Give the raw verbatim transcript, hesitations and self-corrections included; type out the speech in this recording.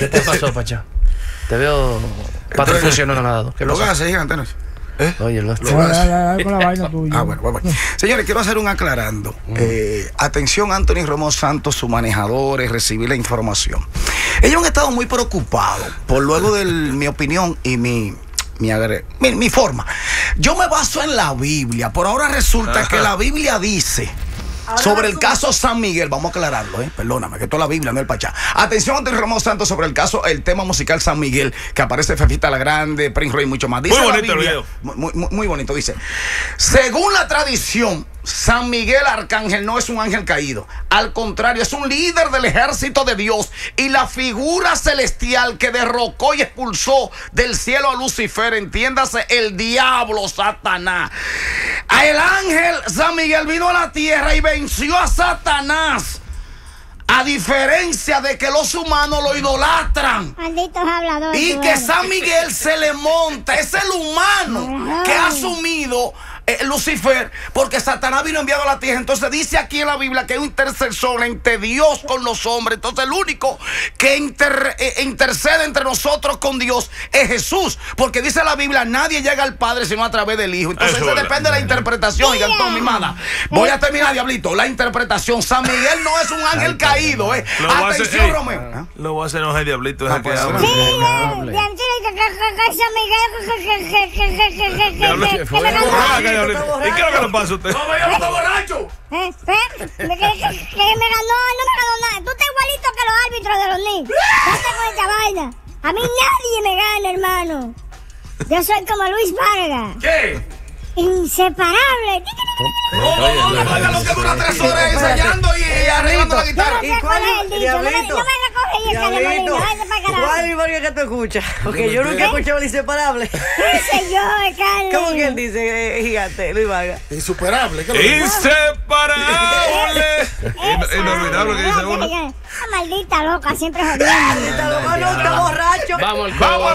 ¿Qué te pasó, Pachá? Te veo patricio no nadado. ¿Qué lo haces, gigante? ¿Eh? Oye, lo, lo con la vaina tuya. Ah, bueno, bueno, bueno. Señores, quiero hacer un aclarando. Mm. Eh, atención, Anthony Romo Santos, sus manejadores, recibir la información. Ellos han estado muy preocupados por luego de mi opinión y mi, mi, mi, mi forma. Yo me baso en la Biblia. Por ahora resulta Ajá. que la Biblia dice... Sobre el caso San Miguel, vamos a aclararlo, eh, perdóname, que esto es la Biblia, no el Pachá. Atención, Antonio Ramos Santos, sobre el caso, el tema musical San Miguel, que aparece Fefita la Grande, Prince Roy y mucho más. Dice muy la bonito Biblia, el video. Muy, muy, muy bonito, dice. Según la tradición, San Miguel Arcángel no es un ángel caído. Al contrario, es un líder del ejército de Dios y la figura celestial que derrocó y expulsó del cielo a Lucifer, entiéndase, el diablo, Satanás. El ángel San Miguel vino a la tierra y venció a Satanás. A diferencia de que los humanos lo idolatran. Malditos habladores. Y que San Miguel se le monta. Es el humano que ha asumido eh, Lucifer, porque Satanás vino enviado a la tierra. Entonces dice aquí en la Biblia que hay un intercesor entre Dios con los hombres. Entonces el único que inter, eh, intercede entre nosotros con Dios es Jesús, porque dice la Biblia, nadie llega al Padre sino a través del Hijo. Entonces eso depende de la interpretación. Y Gastón, mi mala, voy a terminar, diablito. La interpretación, San Miguel no es un ángel caído, eh. Atención, Romeo. Lo voy a hacer enojar, diablito. Sí, San Miguel. ¿Y qué es lo que le pasa a usted? No, yo no estoy borracho. Eh, eh, que, que, que me ganó, no me ganó nada. Tú estás igualito que los árbitros de los niños. Date con esta vaina. A mí nadie me gana, hermano. Yo soy como Luis Vargas. ¿Qué? Inseparable. No, no, no, no, no, lo que dura tres horas ensayando y arreglando la guitarra. ¿Y cuál es el dicho? No me la coge y esa de Molina. ¿Cuál es el memoria que tú escuchas? Porque yo nunca he escuchado el inseparable. Ese yo, Carlos. ¿Cómo que él dice, eh, gigante, Luis Vargas? Insuperable. Inseparable. Inolvidable que dice uno. Maldita loca, siempre jodiendo. Maldita loca, no, está borracho. Vamos al